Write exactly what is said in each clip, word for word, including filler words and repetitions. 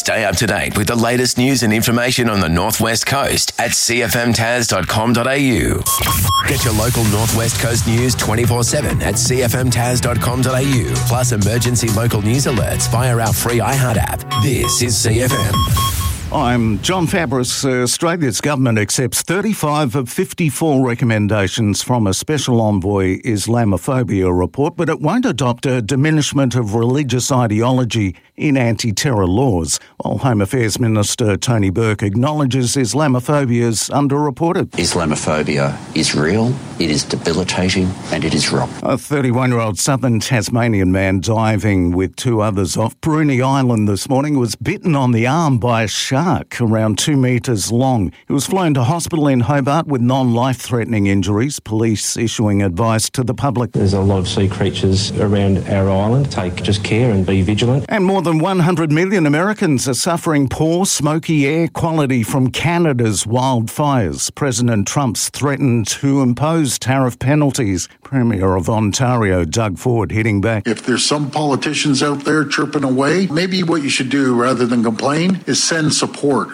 Stay up to date with the latest news and information on the Northwest Coast at c f m tas dot com dot a u. Get your local Northwest Coast news twenty-four seven at c f m tas dot com dot a u, plus emergency local news alerts via our free iHeart app. This is C F M. I'm John Fabris. Australia's government accepts thirty-five of fifty-four recommendations from a special envoy Islamophobia report, but it won't adopt a diminishment of religious ideology in anti-terror laws, while Home Affairs Minister Tony Burke acknowledges Islamophobia is underreported. Islamophobia is real, it is debilitating, and it is wrong. A thirty-one-year-old southern Tasmanian man diving with two others off Bruny Island this morning was bitten on the arm by a shark around two metres long. He was flown to hospital in Hobart with non-life-threatening injuries, police issuing advice to the public. There's a lot of sea creatures around our island. Take just care and be vigilant. And more than one hundred million Americans are suffering poor, smoky air quality from Canada's wildfires. President Trump's threatened to impose tariff penalties. Premier of Ontario, Doug Ford, hitting back. If there's some politicians out there chirping away, maybe what you should do rather than complain is send support.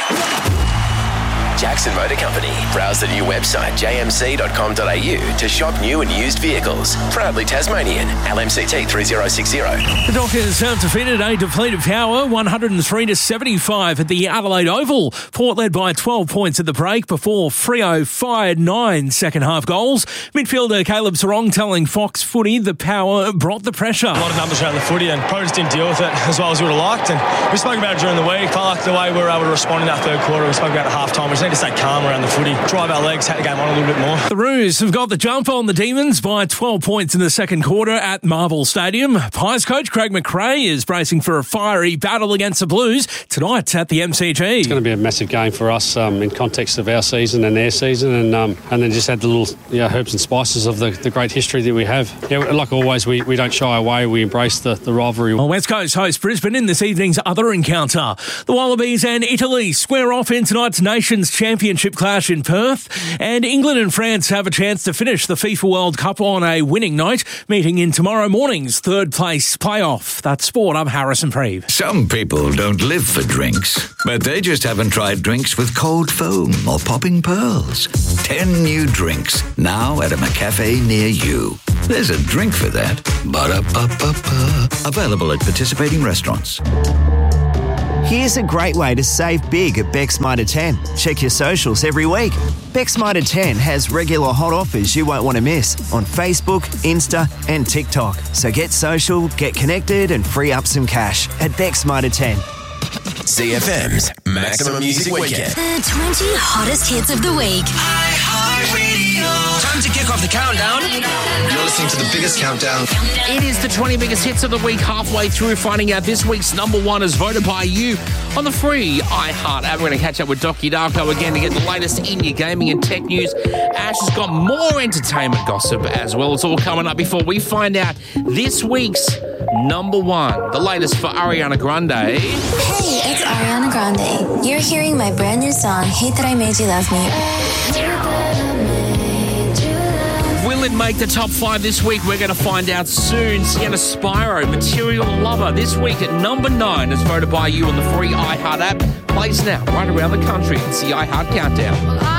Jackson Motor Company. Browse the new website j m c dot com dot a u to shop new and used vehicles. Proudly Tasmanian. L M C T three zero six zero. The Dockers have defeated a depleted Power one hundred three to seventy-five at the Adelaide Oval. Port led by twelve points at the break before Freo fired nine second-half goals. Midfielder Caleb Sarong telling Fox Footy the Power brought the pressure. A lot of numbers around the footy and probably just didn't deal with it as well as we would have liked. And we spoke about it during the week. I like the way we were able to respond in that third quarter. We spoke about it at half-time. We just need to stay calm around the footy, drive our legs, take the game on a little bit more. The Roos have got the jump on the Demons by twelve points in the second quarter at Marvel Stadium. Pies coach Craig McRae is bracing for a fiery battle against the Blues tonight at the M C G. It's going to be a massive game for us um, in context of our season and their season, and um, and then just add the little you know, herbs and spices of the, the great history that we have. Yeah, like always, we, we don't shy away. We embrace the, the rivalry. Well, West Coast host Brisbane in this evening's other encounter. The Wallabies and Italy square off in tonight's Nations Championship clash in Perth, and England and France have a chance to finish the FIFA World Cup on a winning note, meeting in tomorrow morning's third place playoff. That's sport. I'm Harrison Preeve. Some people don't live for drinks, but they just haven't tried drinks with cold foam or popping pearls. Ten new drinks now at a McCafe near you. There's a drink for that. Ba-da-ba-ba-ba. Available at participating restaurants. Here's a great way to save big at Beck's Mitre ten. Check your socials every week. Beck's Mitre ten has regular hot offers you won't want to miss on Facebook, Insta and TikTok. So get social, get connected and free up some cash at Beck's Mitre ten. C F M's Maximum Music Weekend. The twenty hottest hits of the week. Time to kick off the countdown. You're listening to the biggest countdown. It is the twenty biggest hits of the week, halfway through, finding out this week's number one is voted by you on the free iHeart app. We're going to catch up with Doki Darko again to get the latest in your gaming and tech news. Ash has got more entertainment gossip as well. It's all coming up before we find out this week's number one. The latest for Ariana Grande. Hey, it's Ariana Grande. You're hearing my brand new song, Hate That I Made You Love Me. Will it make the top five this week? We're going to find out soon. Sienna Spyro, Material Lover, this week at number nine, is voted by you on the free iHeart app. Plays now right around the country. It's the iHeart Countdown.